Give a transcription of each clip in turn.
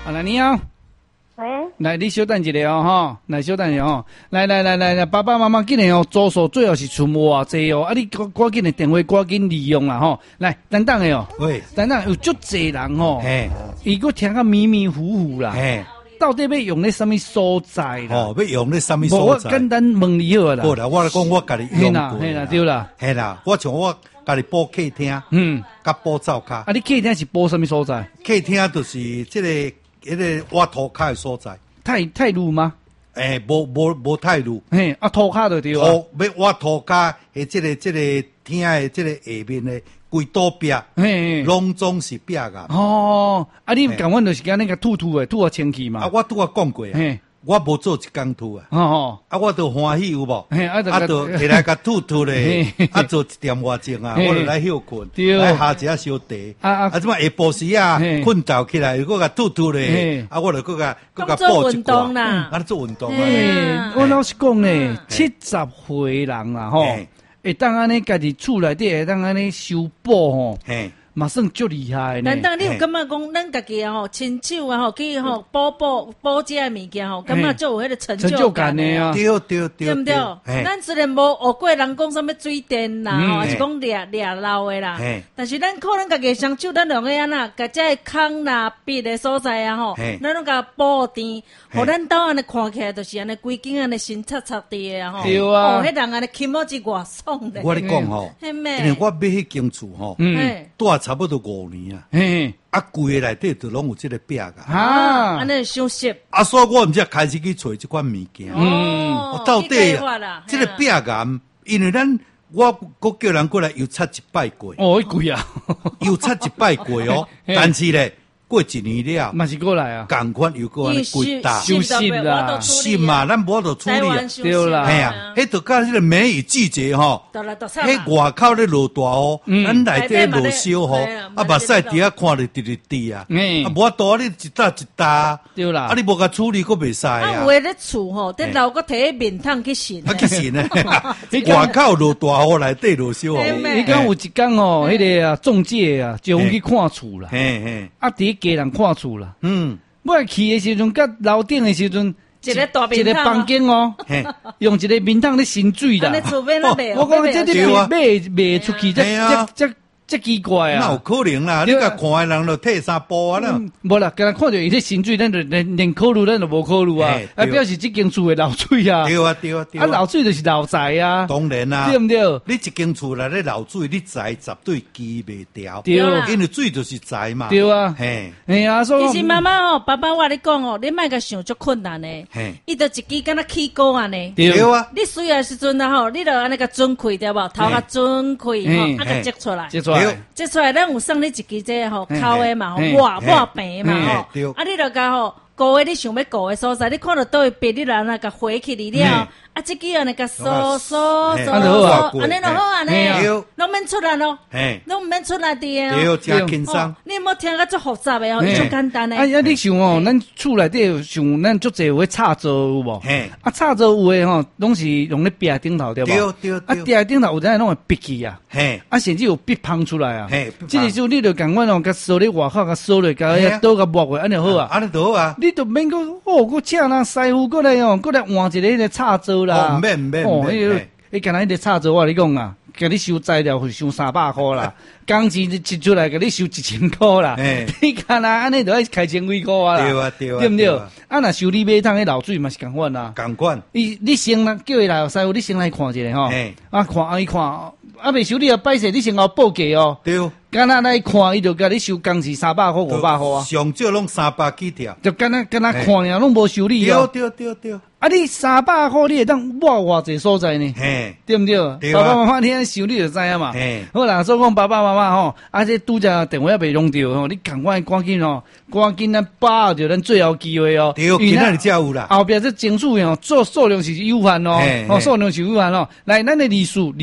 来你好。 喂， 来，你稍等一下哦，哈，来稍等一下哦，来，爸爸妈妈今年哦，左手最好是出偌济哦，啊，你赶紧的电话赶紧利用啦吼，来，等等的哦， 喂， 等等有足济人哦， 嘿， 伊个听个迷迷糊糊啦， 嘿， 到底要用咧什么所在啦？ 哦，要用咧什么无所在？ 我简单问你好啦。 好啦，我来讲，我家己用过。 嘿啦，对啦， 嘿啦，我像我家己补客厅，甲补灶卡。 啊，你客厅是补什么所在？ 客厅就是这个迄个挖土卡的所在。 太路吗？ 无太路。 嘿，啊，土卡就对啊。 要挖土卡的这个厅的这个下面的规刀壁，拢总是壁啊。 哦，啊，你讲阮就是讲那个吐的，吐清气嘛。 啊，我拄啊讲过啊。我无做一工吐啊，啊，我都欢喜有无？啊，都起来甲吐咧，啊，做一点外钟啊，我就来休困，来下一下小茶，啊，即马下晡时啊，困倒起来，又甲吐咧，啊，我就搁甲做运动啦， 啊，做运动啊。 我老实讲咧，70岁人啦吼，会当安尼家己厝内底会当安尼修补吼。嘛算足厉害呢。 难道你有感觉讲，咱家己吼亲手啊吼去吼补这物件吼，感觉就有迄个成就感的啊？ 对， 对不对？咱虽然无学过人讲什么水电啦，吼，是讲掠漏的啦，但是咱靠咱家己双手，咱用个安那，甲这空啦闭的所在啊吼，咱拢甲补甜，互咱兜安尼看起来就是安尼规间安尼新擦擦的啊吼。 对啊， 哦，迄人安尼起码是外爽的。 我咧讲吼，因为我买迄间厝吼，差不多5年啊，啊，规个内底都拢有这个壁啊， 安尼相识啊，所以我毋才开始去找这款物件，到底这个壁啊，因为我叫人过来又擦一摆过， 哦，贵啊， 又擦一摆过哦，但是咧。过一年了， 嘛是过来啊， 赶快又过来贵大休息啦， 是嘛？咱无得处理啊， 对啦， 哎呀，迄就甲迄个梅雨季节吼，迄外口咧落大雨，咱内底落小雨，啊，目屎底下看着直直滴啊，啊，无多你一搭一搭， 对啦， 啊，你无甲处理，佫袂使啊。 有诶咧厝吼，得留个摕面桶去洗， 啊，去洗呢，外口落大雨，内底落小雨。 你讲有一天哦，迄个啊中介啊，就去看厝啦，啊，第家人看厝啦，我去的时阵，甲楼顶的时阵， 一个大面一个房间哦，用一个面桶咧洗水啦。我讲这卖出去，这奇怪啊！ 那有可能啦，你甲看的人就退三步啊啦。 无啦，刚才看到伊咧薪水，咱就连考虑咱就无考虑啊。啊，表示这间厝的漏水啊。 对啊。 啊，漏水就是漏财啊。 当然啦， 对不对？ 你一间厝内咧漏水，你财绝对记袂掉。 对， 因为水就是财嘛。 对啊。嘿啊，所以其实妈妈哦，爸爸我咧讲哦，你莫甲想足困难的。伊就一支敢若起锅安尼。 对啊。 你水的时阵啊吼，你就安尼甲准开对无？头甲准开吼，啊甲接出来。接出来，咱有送你一支这吼烤的嘛，抹平嘛吼，啊，你著甲吼，顾的你想要顾的所在，你看到倒位别你人那甲回去哩了，啊，这个安尼甲安尼就好安尼，拢免出来咯，拢免出来的哦，真轻松。 你莫听个足复杂的哦，伊足简单的。 啊，你想哦，咱厝内底像咱足侪有插座有无？啊，插座有诶吼，拢是用咧壁顶头对无？ 对。 啊，壁顶头有阵拢会闭起啊，啊，甚至有闭芳出来啊。这个时候你就共阮哦，甲烧咧外口，甲烧咧，甲倒甲抹过，安尼好啊。 安尼好啊。 你就免讲哦，我请那师傅过来哦，过来换一个迄个插座啦。 哦，免。哦， 你干那迄个插座，我跟你讲啊，甲你收材料会收300块啦，工钱一出来，甲你收1000块啦。你干那安尼就要开千几块啊？ 对不对？啊，那修理马桶迄漏水嘛是共款啊。 共款。 你先来叫伊来师傅，你先来看一下吼。啊，看伊看，啊未修理啊摆设，你先来报价哦。 对。 干那来看，伊就甲你收工钱300块、500块啊。 上少拢300起跳。 就干那看尔，拢无修理哦。 对。 啊，你300块，你会当抹偌济所在呢？对不对？爸爸妈妈听修理就知影嘛。好啦，所以讲爸爸妈妈吼，啊，这拄则电话也未用着吼，你赶快赶紧咱把握着咱最后机会哦。 对，今仔日才有啦。 后壁这证书吼，做数量是有限哦，数量是有限哦。来，咱的利数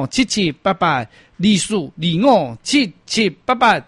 257788，利数257788。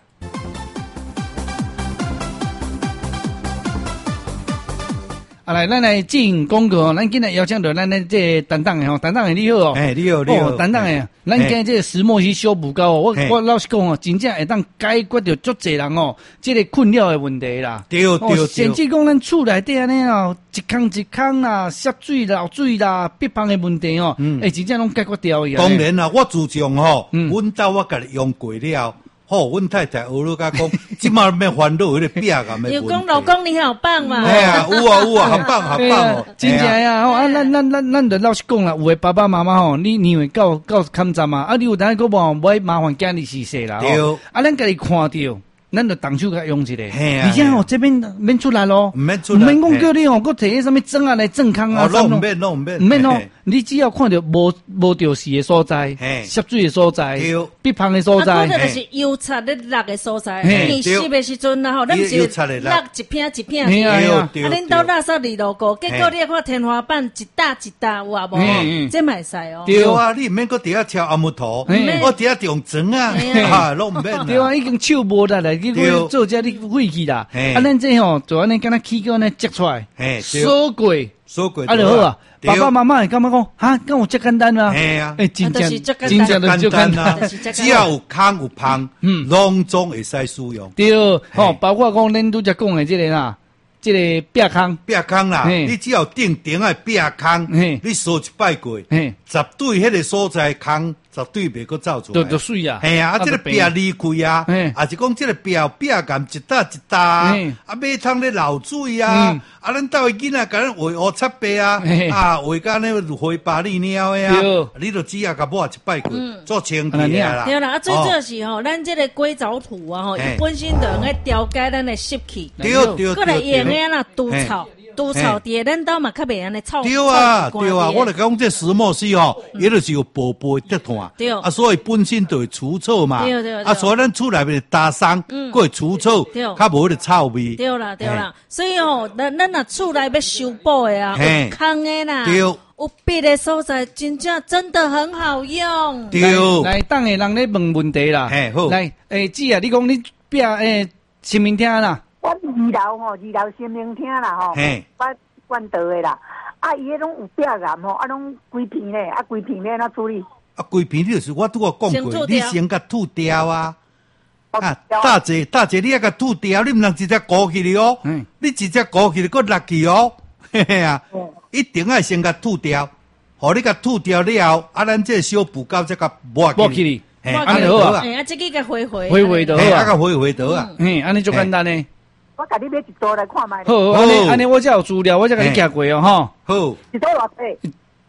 来，咱来进广告哦。咱今日邀请到咱的这担当的吼，担当的你好哦。 你好，你好。 担当的，咱今日这石墨烯修补膏哦，我老实讲哦，真正会当解决着足侪人哦，这个困扰的问题啦。 对。 甚至讲咱厝内底安尼哦，一空啦，湿水、漏水啦，别方的问题哦，真正拢解决掉伊。 当然啦，我自从吼，阮兜我家己用过了。好，阮太太学了甲讲，即马免烦恼迄个壁癌的问题。 有讲老公你好棒嘛？ 哎呀，有啊，好棒哦！ 真正呀，吼，咱就老实讲啦，有的爸爸妈妈吼，你认为到看站啊，你有当个无麻烦囝日逝世啦， 对， 咱家己看到。咱就动手甲用一个，而且吼这边免出来咯，免讲叫你吼，佮摕迄什么针啊来正康啊， 拢唔免哦，你只要看到无着事的所在，湿水的所在，必芳的所在， 或者是油擦的落的所在，你湿的时阵然后咱是落一片一片，恁兜垃圾二路过，结果你看天花板一搭一搭，有啊无？这嘛会使哦。 对啊，你免搁伫遐敲阿木头，我伫遐用针啊，拢唔免。 对啊，已经手无力来。做这你废弃啦，咱这吼做安尼，敢若起个呢摘出来，锁过，就好啊。爸爸妈妈会感觉讲，哈，敢有这简单啊？真正就简单啊！ 只要有空有芳，拢总会使使用。 对，吼，包括讲恁拄则讲的这个啦。这个壁空啦，你只要定的壁空，你扫一摆过，绝对迄个所在空，绝对袂搁走出来。 就水啊！ 系啊，这个壁离开啊，也是讲这个壁感一搭一搭，啊，马桶咧漏水啊，咱兜的囡仔甲咱画乌漆白啊，画甲那灰巴里鸟的啊，你就只要甲抹一摆过，做清洁啦。 对啦，最主要是吼，咱这个硅藻土啊，吼，伊本身就用来调节咱的湿气， 对， 过来用诶啦，除草伫咱兜嘛较袂安尼臭。 对啊，我来讲这石墨烯吼，伊就是有薄薄的炭，啊，所以本身就会除臭嘛，啊，所以咱厝内面打霜，佫会除臭，较无迄个臭味。 对啦，所以吼，咱若厝内要修补的啊，有空的啦，有壁的所在，真的很好用。 对， 来，当下人咧问题啦， 好， 来，姊啊，你讲你壁新民厅啦。 我二楼新明厅啦吼，我管道的啦，伊迄种有壁癌吼，拢规片咧，规片咧哪处理？ 规片就是我拄我讲过，你先甲吐掉啊！大姐，你甲吐掉，你毋能直接过去哩哦，你直接过去哩，搁落去哦，嘿嘿啊，一定要先甲吐掉，互你甲吐掉了后，咱这小补膏再甲抹去哩， 安尼好啊，这个个回就好啊， 个回就好啊， 安尼就简单呢。 我甲你买一组来看卖。 好，安尼我才有资料，我才甲你寄过哦，吼。 好， 一组偌济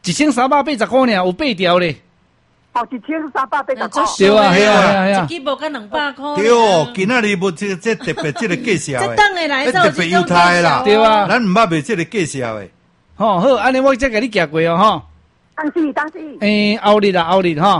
？1380块尔，有8条咧。 1380块。 对啊， 一支无甲200块。 对哦，今仔日无这特别这个介绍的。这当下来特别优待啦， 对啊， 咱毋捌卖这个介绍的。 好，安尼我才甲你寄过哦，吼。 当时。 后日吼。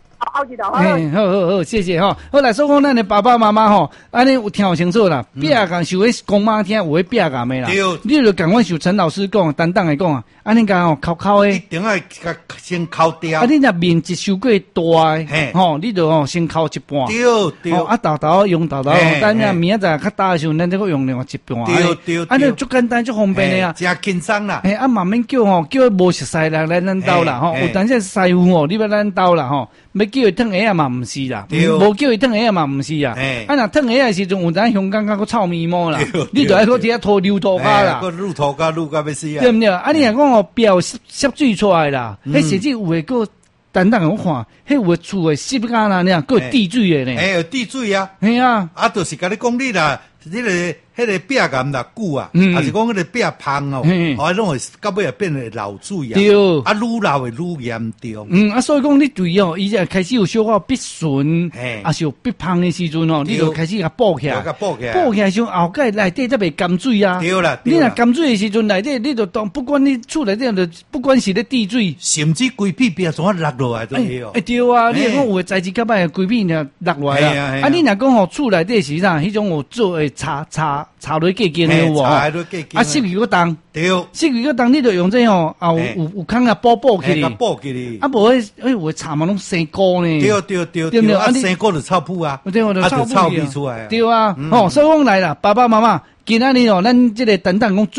好，谢谢哈。后来说讲咱的爸爸妈妈吼，安尼有听清楚啦。壁癌受迄公妈听有迄壁癌的啦，你就赶快受陈老师讲，担当的讲啊，安尼讲吼，烤的， 一定要先烤掉。 啊，你若面积受过大的，吼，你就吼先烤一半。 对。 啊，豆用豆，等下明仔载较大的时候，咱再搁用另外一半。 对。 安尼足简单，足方便的啊。 真轻松啦。 啊，慢慢叫无熟悉人来咱兜啦，吼，有当时师傅吼，你要咱兜啦，吼。要叫伊烫鞋啊嘛毋是啦，无叫伊烫鞋啊嘛毋是啊。啊若烫鞋的时阵，有当香港较臭咪毛啦，你就爱搁伫遐拖溜拖骹啦， 撸拖骹撸到要死啊， 对毋对？啊，你若讲哦，标湿水出来啦，迄甚至有诶个等等我看，迄有诶厝诶湿干啦，呢，个滴水诶呢。 有滴水啊， 系啊， 啊，就是甲你讲你啦，迄个壁癌若久啊，还是讲迄个壁芳哦，拢会到尾变成漏水啊， 对， 啊，愈漏会愈严重。 啊，所以讲你对哦，伊就开始有小可必顺，啊是有必芳的时阵哦，你就开始甲补起来，补起来时后盖内底才袂甘水啊。 对啦， 你若甘水的时阵内底，你就当不管你厝内底就不管是咧滴水， 甚至规片壁怎啊落落来都会哦。 对啊，你讲有诶材质较歹，规片若落来啊。啊，你若讲吼厝内底是啥，迄种有做诶茶落计斤的有无？啊，湿气个重， 对， 湿气个重，你就用这吼，啊有空啊补起哩， 补起哩。 啊，无有茶嘛拢生菇呢。 对，啊生菇就臭扑啊， 对，我就臭味出来。 对啊，所以讲来啦，爸爸妈妈，今仔日哦，咱这个等等讲最后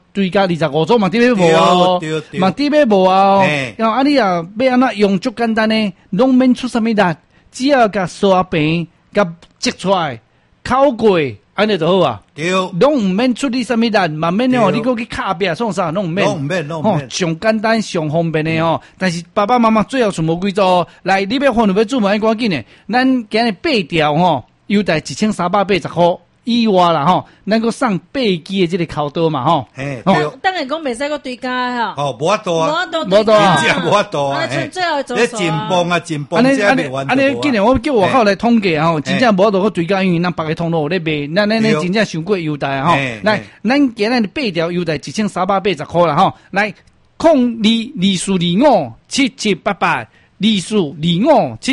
追加25组嘛，底要无啊，嘛底要无啊，然后你啊要安怎用足简单呢，拢免出什么力，只要甲刷平，甲挤出来，烤过，安尼就好啊。 对， 拢唔免出你什么力，嘛免哦，你搁去卡壁创啥，拢唔免，上简单上方便的哦。但是爸爸妈妈最后全部规则来，你要换要做嘛，赶紧的，咱今日8条吼，优待1380块。以外啦吼，咱个送8支的这个烤刀嘛吼， 当然讲袂使个追加吼，无法度啊， 无度啊， 真正无法度啊， 最后做你真棒啊，真棒！安尼，今年我叫外口来统计吼，真正无法度个追加，因为咱别个通路咧卖，咱真正伤过优待吼。来，咱今日8条优待1380块啦吼，来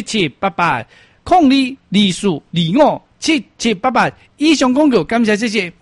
0224257788，0224257788，0224257788。以上广告，感谢谢谢。